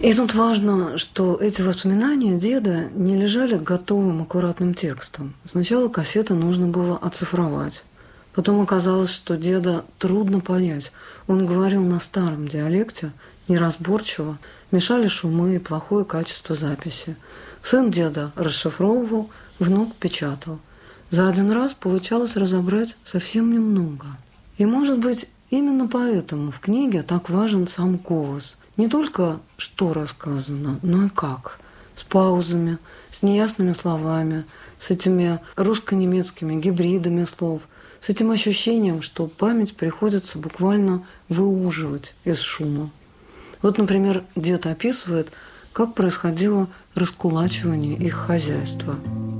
И тут важно, что эти воспоминания деда не лежали готовым аккуратным текстом. Сначала кассеты нужно было оцифровать. Потом оказалось, что деда трудно понять. Он говорил на старом диалекте, неразборчиво, мешали шумы и плохое качество записи. Сын деда расшифровывал, внук печатал. За один раз получалось разобрать совсем немного. И, может быть, именно поэтому в книге так важен сам голос. Не только что рассказано, но и как. С паузами, с неясными словами, с этими русско-немецкими гибридами слов, с этим ощущением, что память приходится буквально выуживать из шума. Вот, например, дед описывает, как происходило раскулачивание их хозяйства.